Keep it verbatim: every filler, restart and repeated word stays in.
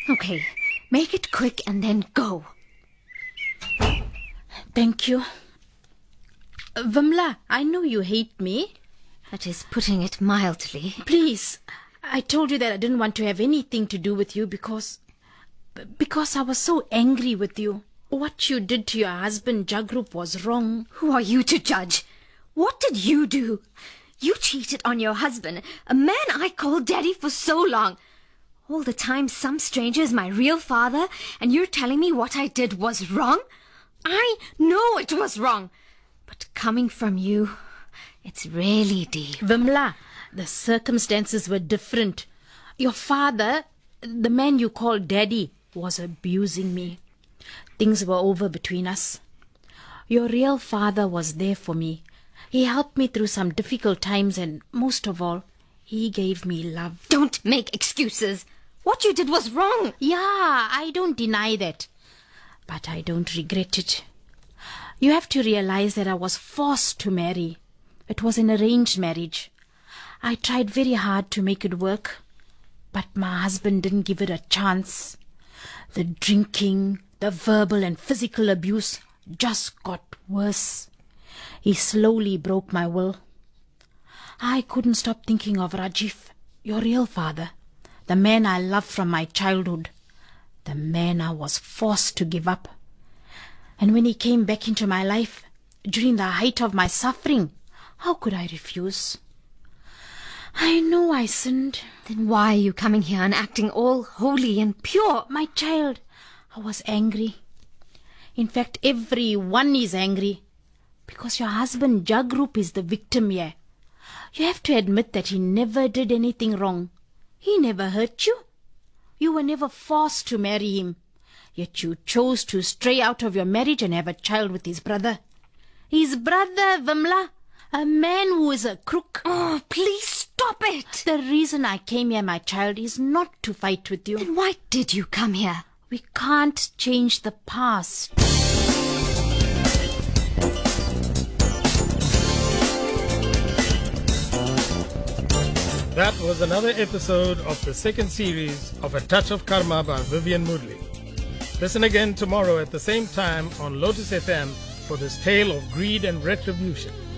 Okay, make it quick and then go. Thank you. Uh, Vimla, I know you hate me. That is putting it mildly. Please, I told you that I didn't want to have anything to do with you because... because I was so angry with you. What you did to your husband, Jagrup, was wrong. Who are you to judge? What did you do? You cheated on your husband, a man I called daddy for so long. All the time some stranger is my real father, and you're telling me what I did was wrong? I know it was wrong. But coming from you, it's really deep. Vimla, the circumstances were different. Your father, the man you called daddy, was abusing me. Things were over between us. Your real father was there for me. He helped me through some difficult times, and most of all, he gave me love. Don't make excuses. What you did was wrong. Yeah, I don't deny that. But I don't regret it. You have to realize that I was forced to marry. It was an arranged marriage. I tried very hard to make it work, but my husband didn't give it a chance. The drinking, the verbal and physical abuse just got worse. He slowly broke my will. I couldn't stop thinking of Rajiv, your real father, the man I loved from my childhood, the man I was forced to give up. And when he came back into my life, during the height of my suffering, how could I refuse? I know I sinned. Then why are you coming here and acting all holy and pure? My child, I was angry. In fact, everyone is angry. Because your husband Jagrup is the victim here. You have to admit that he never did anything wrong. He never hurt you. You were never forced to marry him. Yet you chose to stray out of your marriage and have a child with his brother. His brother, Vimla, a man who is a crook. Oh, please stop it. The reason I came here, my child, is not to fight with you. Then why did you come here? We can't change the past. That was another episode of the second series of A Touch of Karma by Vivian Moodley. Listen again tomorrow at the same time on Lotus F M for this tale of greed and retribution.